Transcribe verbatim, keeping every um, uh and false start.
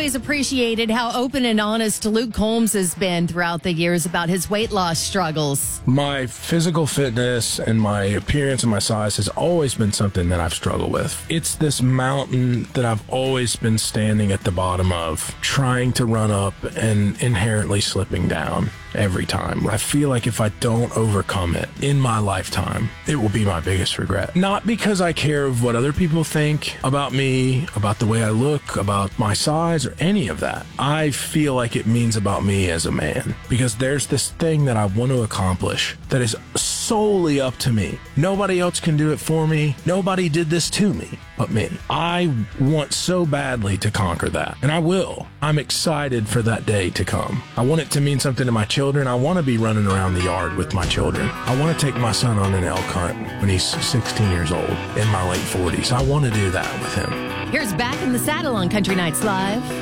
always appreciated how open and honest Luke Combs has been throughout the years about his weight loss struggles. My physical fitness and my appearance and my size has always been something that I've struggled with. It's this mountain that I've always been standing at the bottom of, trying to run up and inherently slipping down every time. I feel like if I don't overcome it in my lifetime, it will be my biggest regret. Not because I care of what other people think about me, about the way I look, about my size, or any of that. I feel like it means about me as a man, because there's this thing that I want to accomplish that is solely up to me. Nobody else can do it for me. Nobody did this to me but me. I want so badly to conquer that, and I will. I'm excited for that day to come. I want it to mean something to my children. I want to be running around the yard with my children. I want to take my son on an elk hunt when he's sixteen years old, in my late forties. I want to do that with him. Here's Back in the Saddle on Country Nights Live.